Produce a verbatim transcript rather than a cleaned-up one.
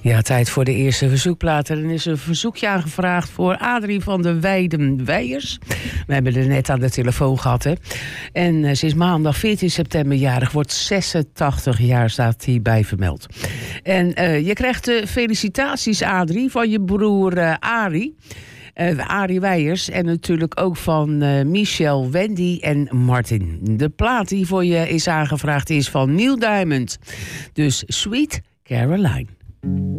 Ja, tijd voor de eerste verzoekplaat. Er is een verzoekje aangevraagd voor Adrie van der Weijden-Weijers. We hebben er net aan de telefoon gehad, hè. En uh, ze is maandag veertien september jarig. Wordt zesentachtig jaar, staat hierbij vermeld. En uh, je krijgt de uh, felicitaties, Adrie, van je broer uh, Arie. Uh, Arie Weijers en natuurlijk ook van uh, Michel, Wendy en Martin. De plaat die voor je is aangevraagd is van Neil Diamond. Dus Sweet Caroline.